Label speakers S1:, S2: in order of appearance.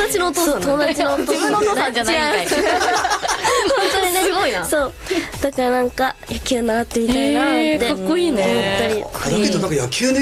S1: 達のお父さん。
S2: 友達のお父さん。
S1: 自分のお父さんじゃないんかい。
S2: 本当にね。
S1: すごいな。
S2: そう。だからなんか野球習ってみたいなって。
S1: かっこいいね。
S2: 思ったり。
S3: だけどなんか野球ね